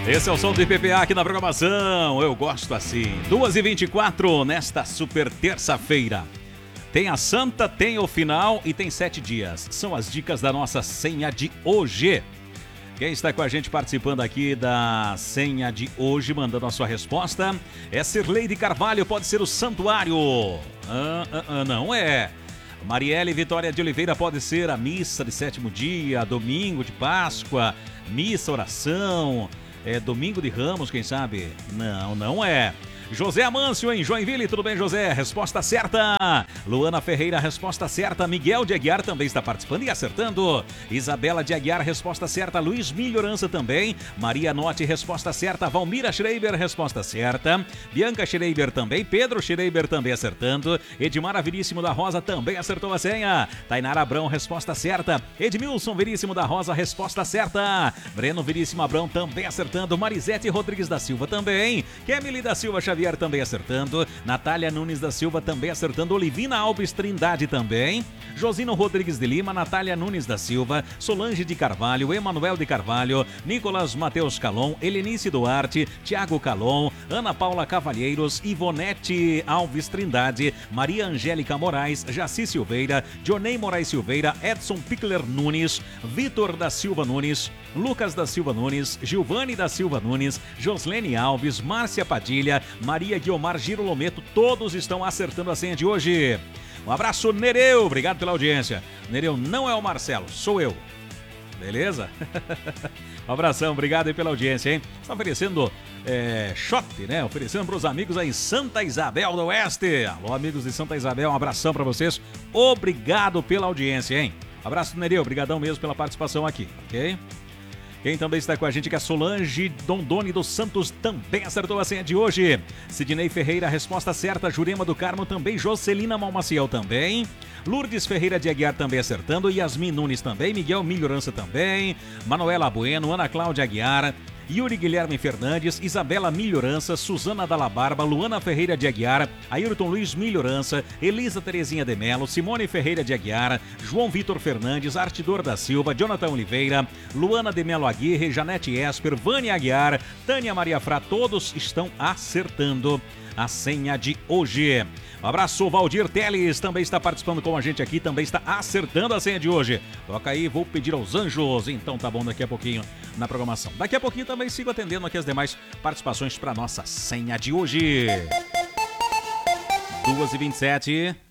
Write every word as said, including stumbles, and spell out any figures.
Esse é o som do I P P A aqui na programação. Eu gosto assim. duas e vinte e quatro nesta super terça-feira. Tem a Santa, tem o final e tem sete dias. São as dicas da nossa senha de hoje. Quem está com a gente participando aqui da senha de hoje, mandando a sua resposta, é Cirleide Carvalho, pode ser o santuário. Ah, ah, ah, não é. Marielle Vitória de Oliveira, pode ser a missa de sétimo dia, domingo de Páscoa, missa, oração, é domingo de Ramos, quem sabe? Não, não é. José Amâncio em Joinville, tudo bem, José? Resposta certa. Luana Ferreira, resposta certa. Miguel de Aguiar também está participando e acertando. Isabela de Aguiar, resposta certa. Luiz Melhorança também. Maria Notti, resposta certa. Valmira Schreiber, resposta certa. Bianca Schreiber também. Pedro Schreiber também acertando. Edmara Veríssimo da Rosa também acertou a senha. Tainara Abrão, resposta certa. Edmilson Veríssimo da Rosa, resposta certa. Breno Veríssimo Abrão também acertando. Marisete Rodrigues da Silva também. Kemily da Silva Xavier também acertando, Natália Nunes da Silva também acertando, Olivina Alves Trindade também, Josino Rodrigues de Lima, Natália Nunes da Silva, Solange de Carvalho, Emanuel de Carvalho, Nicolas Mateus Calon, Helenice Duarte, Tiago Calon, Ana Paula Cavalheiros, Ivonete Alves Trindade, Maria Angélica Moraes, Jaci Silveira, Dionei Moraes Silveira, Edson Pickler Nunes, Vitor da Silva Nunes, Lucas da Silva Nunes, Gilvane da Silva Nunes, Joslene Alves, Márcia Padilha, Maria Guiomar Girolometo, todos estão acertando a senha de hoje. Um abraço, Nereu, obrigado pela audiência. Nereu não é o Marcelo, sou eu. Beleza? Um abração, obrigado aí pela audiência, hein? Está oferecendo é, shot, né? Oferecendo para os amigos aí em Santa Isabel do Oeste. Alô, amigos de Santa Isabel, um abração para vocês. Obrigado pela audiência, hein? Um abraço, Nereu, obrigadão mesmo pela participação aqui, ok? Quem também está com a gente é a Solange Dondoni dos Santos, também acertou a senha de hoje. Sidney Ferreira, resposta certa. Jurema do Carmo também. Jocelina Malmaciel também. Lourdes Ferreira de Aguiar também acertando. Yasmin Nunes também. Miguel Melhorança também. Manuela Bueno, Ana Cláudia Aguiar. Yuri Guilherme Fernandes, Isabela Melhorança, Suzana Dalla Barba, Luana Ferreira de Aguiar, Ayrton Luiz Melhorança, Elisa Terezinha de Melo, Simone Ferreira de Aguiar, João Vitor Fernandes, Artidor da Silva, Jonathan Oliveira, Luana de Melo Aguirre, Janete Esper, Vânia Aguiar, Tânia Maria Frá, todos estão acertando a senha de hoje. Um abraço, Valdir Teles, também está participando com a gente aqui, também está acertando a senha de hoje. Toca aí, vou pedir aos anjos, então tá bom, daqui a pouquinho na programação. Daqui a pouquinho também sigo atendendo aqui as demais participações para nossa senha de hoje. duas e vinte e sete.